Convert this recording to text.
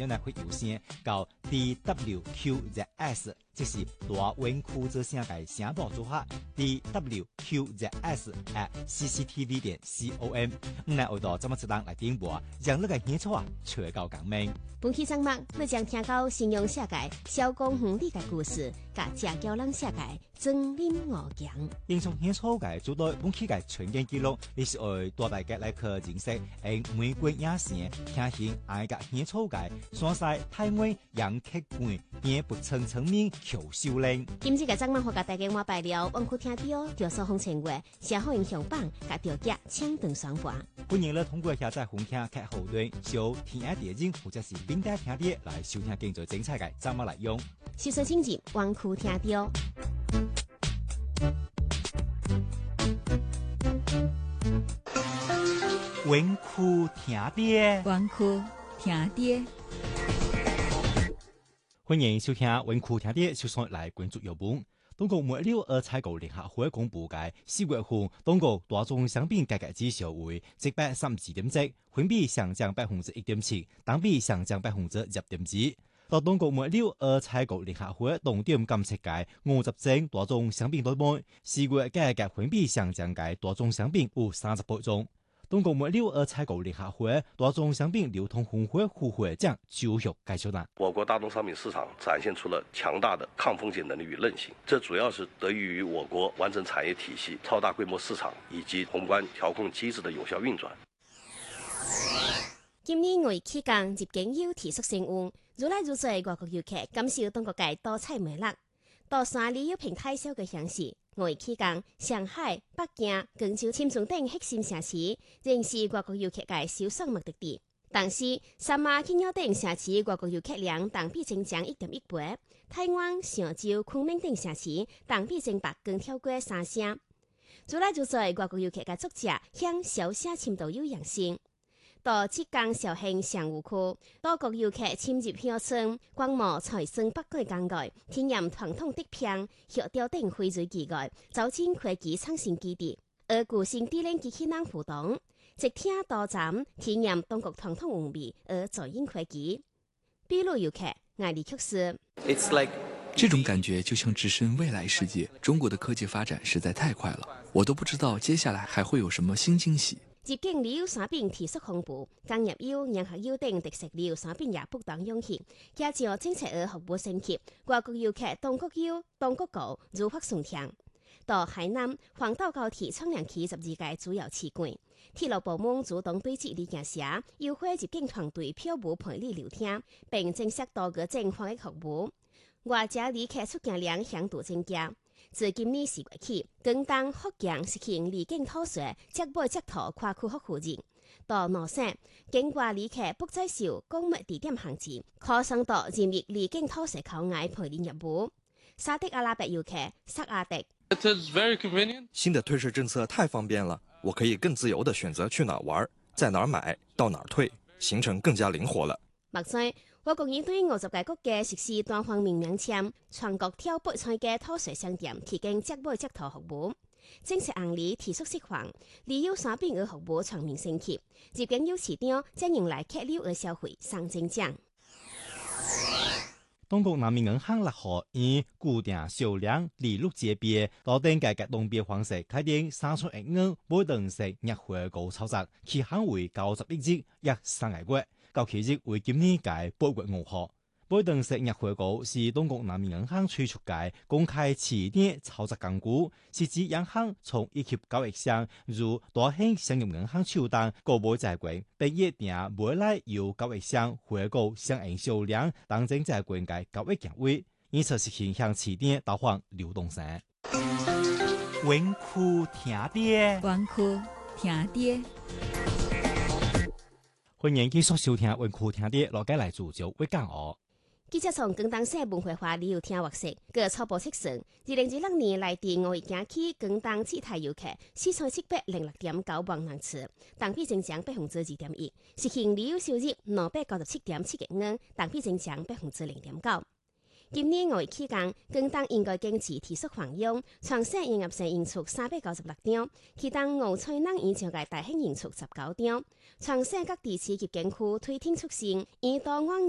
点呢会优先到 DWQZS， 即是大湾区做声界声道组合 DWQZS@cctv.com。来后到这么一档来点播，让你个演出吹到港面。 本期节目，你将听到信用世界小公园里的故事，甲正交人世界真林五强。 英雄演出界做到本期嘅全景记录，你是爱带大家来去认识玫瑰野城，听见爱个演出界山西台湾杨客馆演不成层面求修炼。 今日嘅节目我甲大家话拜了，往区听到着所风情话，社会影响榜甲条件抢断双盘。 欢迎你通过下载红听客户端小天下电影或者是冰带听碟来收听更多精彩嘅节目内容。 收视请入往区听到。 湾区听碟， 湾区听碟。 欢迎收听湾区听碟，首先来关注药本。中国末六二采购联合会公布嘅4月份中国大宗商品价格指数为732.7，环比上涨1.7%，同比上涨1.1%。到中国末六二采购联合会重点监测嘅50種大宗商品當中，4月價格環比上漲嘅大宗商品有38種。中國末六二採購聯合會大宗商品流通分會副會長周旭介紹啦。 我國大宗商品市場展現出了強大的抗風險能力與韌性，這主要是得益於我國完整產業體系、超大規模市場以及宏觀調控機制的有效運轉。 今年我期間入境要提速升溫，愈來愈多外國遊客感受中國嘅多彩美麗。到山旅遊平台銷嘅形式，我期間上海、北京、廣州、深圳等核心城市仍是外國遊客嘅首選目的地。但是，三亞、金鳥等城市外國遊客量同比增長1.1倍，台灣、常州、昆明等城市同比增白更超過3成。愈來愈多外國遊客嘅作者向小寫深度有養性。到浙江紹興上湖區，多國遊客深入鄉村，觀摩財生北改工藝，體驗傳統竹片、石雕等繪製技藝，走進科技創新基地，而古新地靈機器人互動，直聽多站體驗中國傳統文味而在應科技。比如遊客艾利克斯， 這種感覺就像置身未來世界。中國的科技發展實在太快了，我都不知道接下來還會有什麼新驚喜。 入境旅遊產品提速公布，工業遊、人客遊等特色旅遊產品也不斷湧現，加上政策而服務升級，外國遊客東國遊、東國高如獲順暢。到海南黃島高鐵倉涼期12個主要市館，鐵路部門主動對接李家社，優惠入境團隊票務賠率聊天，並增設多個正防疫服務。外籍旅客出境量響度增加。自今年4月起，廣東、福建實行離境退稅，即買即逃跨區服務人。到內省，境外旅客不再受公務地點限制，可上到任意離境退稅口岸陪領業務。沙特阿拉伯遊客薩阿迪， 新的退稅政策太方便了，我可以更自由地選擇去哪玩，在哪買，到哪退，行程更加靈活了。 目前，我國已對50個國家實施單方面免簽，全國挑8區嘅退稅商店提供即買即逃服務。政策案例提速釋放，旅遊產品和服務全面升級，入境遊市場將迎來客流和消費雙增長。 中國人民銀行6號以固定數量利率級別到定價格動別方式開定3億元不等式逆回購操作，期限為91日，約3個月。到期日為今年嘅8月5號。不等式逆回購是中國人民銀行推出嘅公開市場操作工具，是指銀行從一級交易商如大型商業銀行手中購買債券，並約定未來由交易商回購相應數量當成債券嘅交易價位，因此實現向市場投放流動性。灣區聽碟， 灣區聽碟。 歡迎繼續收聽灣區聽碟，落街來自就會講哦。 記者從廣東省文化化旅遊廳獲悉，據初步測算，2016年內地5月景區廣東自體遊客4,706.9萬人次，同比增長2.1%，實現旅遊收入297.7億元，同比增長0.9%。今年5月期間，廣東應該經濟提速繁榮，全省營業性營出396張，其中5菜冷以上嘅大型營出19張，全省各地市及景區推天促線，以多安